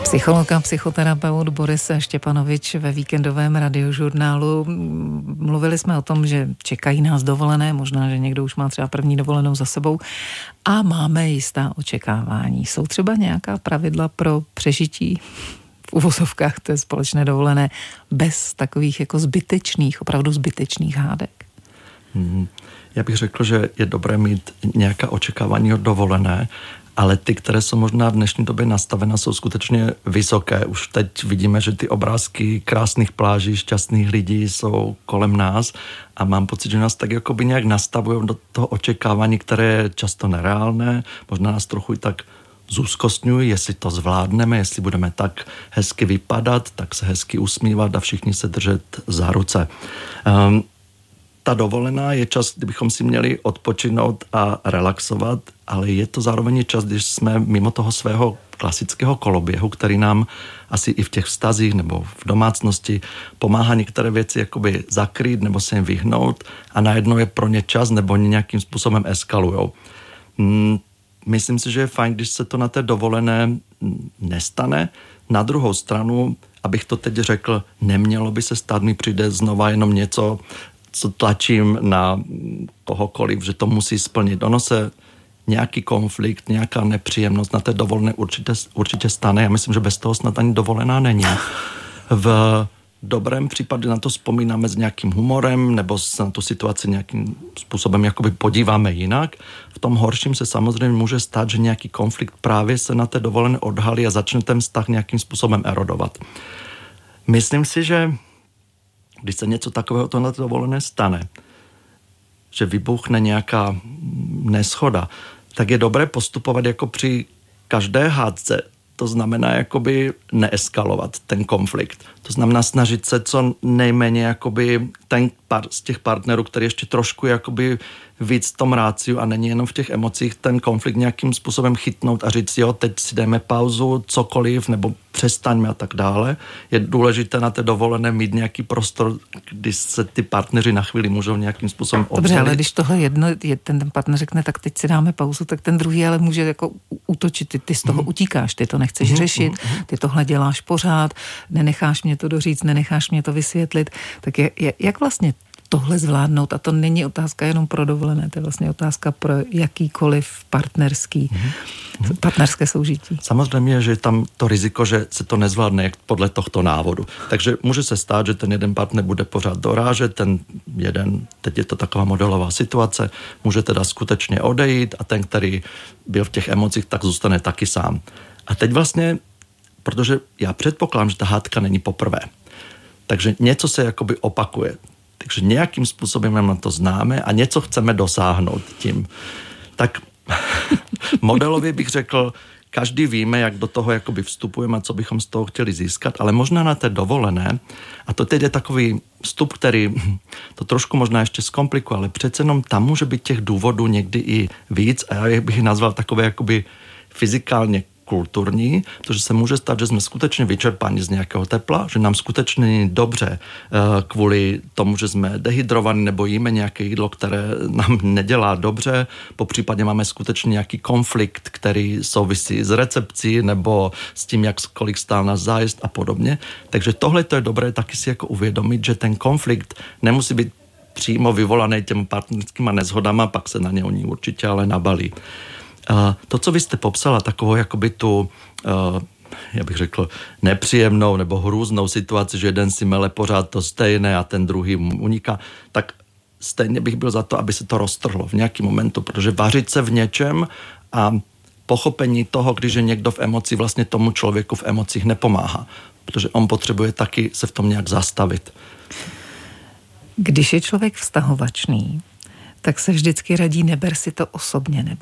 Psycholog a psychoterapeut Boris Štěpanovič ve víkendovém radiožurnálu. Mluvili jsme o tom, že čekají nás dovolené, možná, že někdo už má třeba první dovolenou za sebou a máme jistá očekávání. Jsou třeba nějaká pravidla pro přežití v uvozovkách té společné dovolené bez takových jako zbytečných, opravdu zbytečných hádek? Já bych řekl, že je dobré mít nějaká očekávání od dovolené, ale ty, které jsou možná v dnešní době nastavené, jsou skutečně vysoké. Už teď vidíme, že ty obrázky krásných pláží, šťastných lidí jsou kolem nás a mám pocit, že nás tak jakoby nějak nastavují do toho očekávání, které je často nereálné, možná nás trochu i tak zúzkostňují, jestli to zvládneme, jestli budeme tak hezky vypadat, tak se hezky usmívat a všichni se držet za ruce. Ta dovolená je čas, kdybychom si měli odpočinout a relaxovat, ale je to zároveň čas, když jsme mimo toho svého klasického koloběhu, který nám asi i v těch vztazích nebo v domácnosti pomáhá některé věci jakoby zakrýt nebo se jim vyhnout a najednou je pro ně čas nebo nějakým způsobem eskalujou. Myslím si, že je fajn, když se to na té dovolené nestane. Na druhou stranu, abych to teď řekl, nemělo by se stát, mi přijde znova jenom něco, co tlačím na kohokoliv, že to musí splnit. Ono se nějaký konflikt, nějaká nepříjemnost na té dovolené určitě stane. Já myslím, že bez toho snad ani dovolená není. V dobrém případě na to vzpomínáme s nějakým humorem nebo se na tu situaci nějakým způsobem jakoby podíváme jinak. V tom horším se samozřejmě může stát, že nějaký konflikt právě se na té dovolené odhalí a začne ten vztah nějakým způsobem erodovat. Myslím si, že když se něco takového to na té dovolené stane, že vybuchne nějaká neshoda, tak je dobré postupovat jako při každé hádce. To znamená jakoby neeskalovat ten konflikt. To znamená snažit se co nejméně jakoby ten z těch partnerů, který ještě trošku jakoby víc v tom ráciu a není jenom v těch emocích, ten konflikt nějakým způsobem chytnout a říct, jo, teď si dejme pauzu, cokoliv, nebo přestaňme a tak dále. Je důležité na té dovolené mít nějaký prostor, kdy se ty partneři na chvíli můžou nějakým způsobem oddělit. Dobře, ale když tohle jedno, ten partner řekne, tak teď si dáme pauzu, tak ten druhý ale může jako útočit, ty z toho utíkáš, ty to nechceš řešit, ty tohle děláš pořád, nenecháš mě to doříct, nenecháš mě to vysvětlit, tak jak vlastně tohle zvládnout? A to není otázka jenom pro dovolené, to je vlastně otázka pro jakýkoliv partnerské soužití. Samozřejmě, že je tam to riziko, že se to nezvládne podle tohto návodu. Takže může se stát, že ten jeden partner bude pořád dorážet, ten jeden, teď je to taková modelová situace, může teda skutečně odejít a ten, který byl v těch emocích, tak zůstane taky sám. A teď vlastně, protože já předpokládám, že ta hádka není poprvé, takže něco se jakoby opakuje. Takže nějakým způsobem na to známe a něco chceme dosáhnout tím. Tak modelově bych řekl, každý víme, jak do toho jakoby vstupujeme a co bychom z toho chtěli získat, ale možná na té dovolené, a to teď je takový vstup, který to trošku možná ještě zkomplikuje, ale přece jenom tam může být těch důvodů někdy i víc a já bych nazval takové jakoby fyzikálně kulturní, protože se může stát, že jsme skutečně vyčerpáni z nějakého tepla, že nám skutečně není dobře kvůli tomu, že jsme dehydrovaní nebo jíme nějaké jídlo, které nám nedělá dobře, popřípadě máme skutečně nějaký konflikt, který souvisí s recepcí nebo s tím, kolik stál náš zájezd a podobně. Takže tohle to je dobré taky si jako uvědomit, že ten konflikt nemusí být přímo vyvolaný těmi partnerskými neshodama, pak se na ně oni určitě ale nabalí. To, co vy jste popsala, takovou jakoby tu, já bych řekl, nepříjemnou nebo hrůznou situaci, že jeden si mele pořád to stejné a ten druhý uniká, tak stejně bych byl za to, aby se to roztrhlo v nějaký momentu, protože vařit se v něčem a pochopení toho, když je někdo v emoci, vlastně tomu člověku v emocích nepomáhá, protože on potřebuje taky se v tom nějak zastavit. Když je člověk vztahovačný, tak se vždycky radí, neber si to osobně, nebo